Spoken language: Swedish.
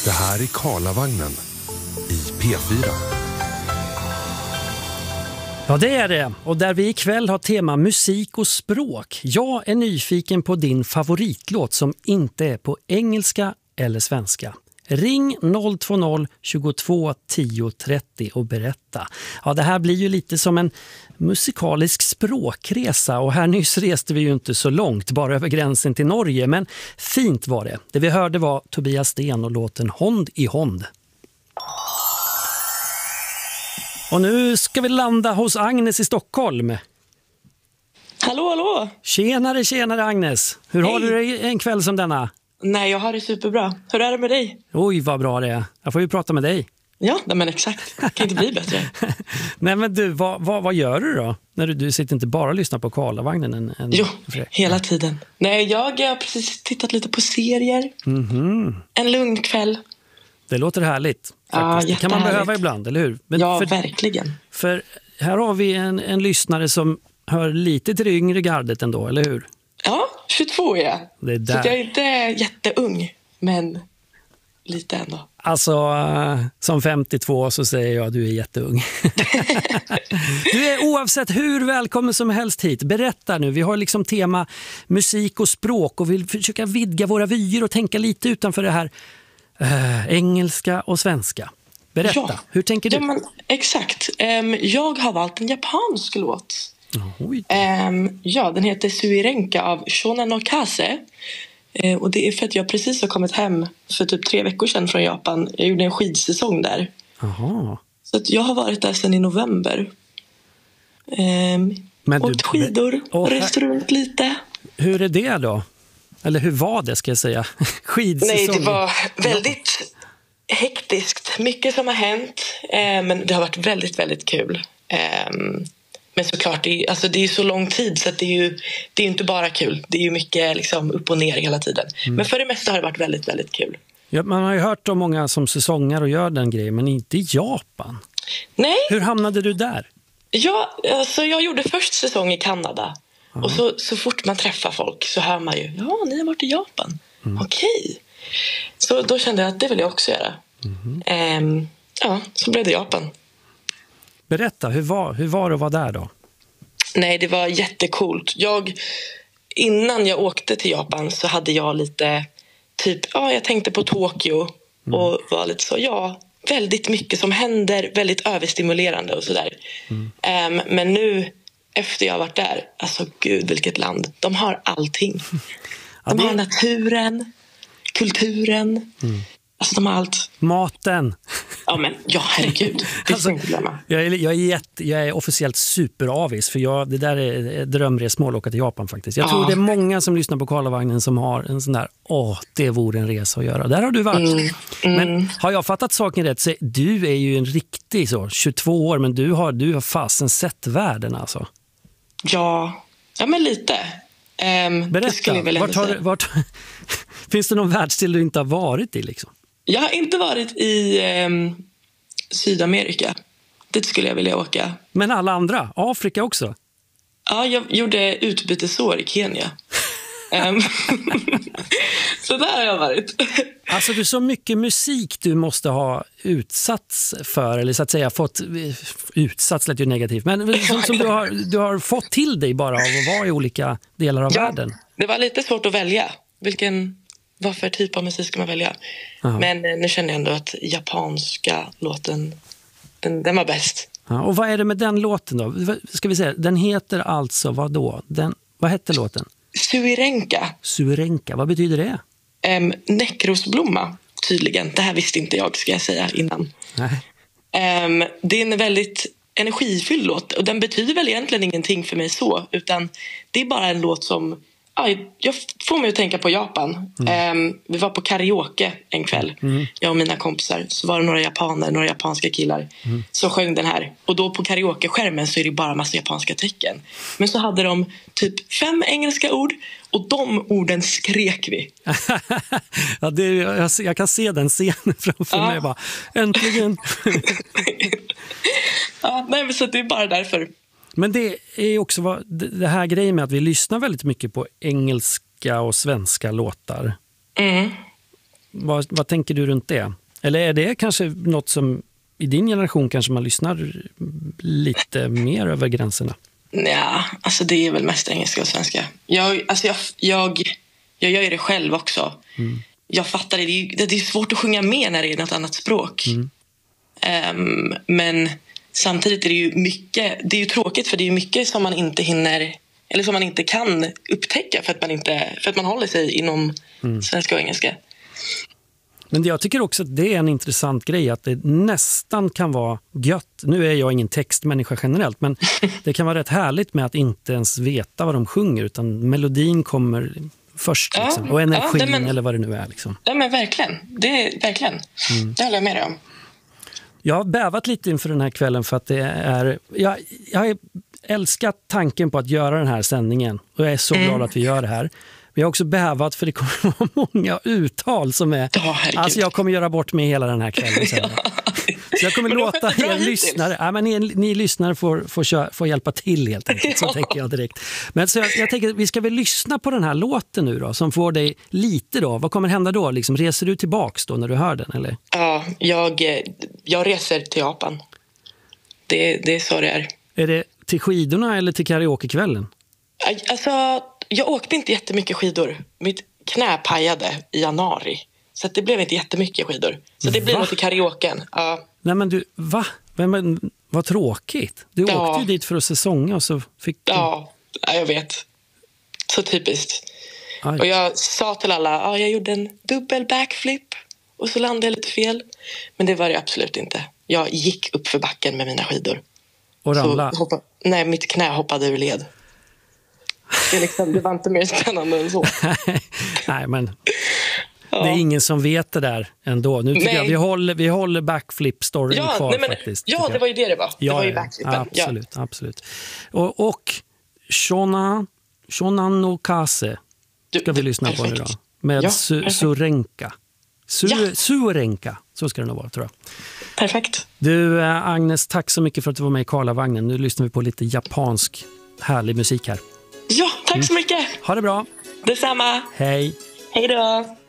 Det här är Karlavagnen i P4. Ja, det är det. Och där vi ikväll har tema musik och språk. Jag är nyfiken på din favoritlåt som inte är på engelska eller svenska. Ring 020 22 10 30 och berätta. Ja, det här blir ju lite som en musikalisk språkresa och här nyss reste vi ju inte så långt, bara över gränsen till Norge, men fint var det. Det vi hörde var Tobias Sten och låten Hond i Hond. Och nu ska vi landa hos Agnes i Stockholm. Hallå, hallå! Tjenare Agnes. Hur har du det en kväll som denna? Nej, jag har det superbra. Hur är det med dig? Oj, vad bra det är. Jag får ju prata med dig. Ja, men exakt. Det kan inte bli bättre. Nej, men du, vad gör du då? När du sitter inte bara och lyssnar på Karlavagnen? Jo, hela tiden. Nej, jag har precis tittat lite på serier. En lugn kväll. Det låter härligt. Ja, det kan man behöva ibland, eller hur? Men ja, verkligen. För här har vi en lyssnare som hör lite till det yngre gardet ändå, eller hur? Ja, 22 är jag. Det är där. Så jag är inte jätteung, men lite ändå. Alltså, som 52 så säger jag att du är jätteung. Du är oavsett hur välkommen som helst hit. Berätta nu, vi har liksom tema musik och språk och vill försöka vidga våra vyer och tänka lite utanför det här engelska och svenska. Berätta, hur tänker du? Ja, men, exakt. Jag har valt en japansk låt. Ja, den heter Suirenka av Shonen no Kase. Och det är för att jag precis har kommit hem för typ 3 veckor sedan från Japan. Jag gjorde en skidsäsong där. Aha. Så att jag har varit där sedan i november. Åkt skidor, rest runt lite. Hur är det då? Eller hur var det, ska jag säga? Skidsäsong. Nej, det var väldigt hektiskt. Mycket som har hänt. Men det har varit väldigt, väldigt kul. Men såklart, det är så lång tid så att det är inte bara kul. Det är ju mycket liksom, upp och ner hela tiden. Men för det mesta har det varit väldigt, väldigt kul. Ja, man har ju hört om många som säsonger och gör den grejen, men inte i Japan. Nej. Hur hamnade du där? Ja, alltså jag gjorde först säsong i Kanada. Och så fort man träffar folk så hör man ju, ja, ni har varit i Japan. Okej. Så då kände jag att det vill jag också göra. Ja, så blev det Japan. Berätta, hur var det att vara där då? Nej, det var jättekult. Innan jag åkte till Japan så hade jag lite jag tänkte på Tokyo och var lite så, väldigt mycket som händer, väldigt överstimulerande och sådär. Men nu, efter jag har varit där, alltså gud vilket land. De har allting. De har naturen, kulturen. Alltså de har allt. Maten. Ja, herregud. Det är inte glömma. Jag är officiellt superavis för det där är drömresmål att åka till Japan faktiskt. Jag tror det är många som lyssnar på Karlavagnen som har en sån där, det vore en resa att göra. Där har du varit. Men har jag fattat saken rätt så du är ju en riktig 22 år, men du har fasen sett världen alltså. Ja, men lite. Berätta, finns det någon världsdel du inte har varit i liksom? Jag har inte varit i Sydamerika. Dit skulle jag vilja åka. Men alla andra? Afrika också? Ja, jag gjorde utbytesår i Kenya. Så där har jag varit. Alltså det är så mycket musik du måste ha utsatts för, eller så att säga fått utsatts, lät ju negativt, men som du har fått till dig bara av att vara i olika delar av världen. Det var lite svårt att välja. Vad för typ av musik ska man välja? Men nu känner jag ändå att japanska låten, den var bäst. Ja, och vad är det med den låten då? Ska vi säga, den heter alltså vad då? Vad hette låten? Suirenka. Suirenka, vad betyder det? Näckrosblomma, tydligen. Det här visste inte jag, ska jag säga innan. Nej. Det är en väldigt energifylld låt. Och den betyder väl egentligen ingenting för mig så. Utan det är bara en låt som jag får mig att tänka på Japan. Vi var på karaoke en kväll. Jag och mina kompisar. Så var det några japanska killar som sjöng den här. Och då på karaoke-skärmen så är det bara massa japanska tecken. Men så hade de typ 5 engelska ord. Och de orden skrek vi. Jag kan se den scenen framför mig. Bara, äntligen! Nej, så det är bara därför. Men det är också det här grejen med att vi lyssnar väldigt mycket på engelska och svenska låtar. Vad tänker du runt det? Eller är det kanske något som i din generation kanske man lyssnar lite mer över gränserna? Ja, alltså det är väl mest engelska och svenska. Jag gör ju det själv också. Jag fattar det är svårt att sjunga med när det är något annat språk. Men samtidigt är det ju mycket, det är ju tråkigt för det är mycket som man inte hinner eller som man inte kan upptäcka för att man håller sig inom svenska och engelska. Men jag tycker också att det är en intressant grej att det nästan kan vara gött. Nu är jag ingen textmänniska generellt, men det kan vara rätt härligt med att inte ens veta vad de sjunger utan melodin kommer först liksom, och energin eller vad det nu är liksom. Ja men verkligen, verkligen. Det håller jag med dig om. Jag har bävat lite inför den här kvällen för att det är jag har älskat tanken på att göra den här sändningen och jag är så glad att vi gör det här. Vi har också bävat för det kommer vara många uttal som är... alltså jag kommer göra bort mig hela den här kvällen. Så jag kommer låta er lyssnare... Ja, men ni lyssnare får hjälpa till helt enkelt, så tänker jag direkt. Men så jag tänker att vi ska väl lyssna på den här låten nu då, som får dig lite då. Vad kommer hända då? Liksom, reser du tillbaks då när du hör den? Eller? Ja, jag reser till Japan. Det är så det är. Är det till skidorna eller till karaokekvällen? Alltså... Jag åkte inte jättemycket skidor. Mitt knä pajade i januari. Så det blev inte jättemycket skidor. Så det blir något i karaoken. Nej men du, va? Men, vad tråkigt. Du åkte ju dit för att säsonga och så fick du... Ja, jag vet. Så typiskt. Aj. Och jag sa till alla, jag gjorde en dubbel backflip. Och så landade jag lite fel. Men det var det absolut inte. Jag gick upp för backen med mina skidor. Och ramla? Nej, mitt knä hoppade ur led. Det var inte mer spännande än så. Nej, men det är ingen som vet det där ändå. Nu tycker jag vi håller backflip-storyn kvar faktiskt. Ja, det var ju det var. Det var ju backflippen. Absolut. Och Shonan no Kase ska vi lyssna på nu då. Med Surenka. Surenka, så ska det nog vara, tror jag. Perfekt. Du, Agnes, tack så mycket för att du var med i Karlavagnen. Nu lyssnar vi på lite japansk härlig musik här. Ja, tack så mycket. Ha det bra. Detsamma. Hej. Hej då.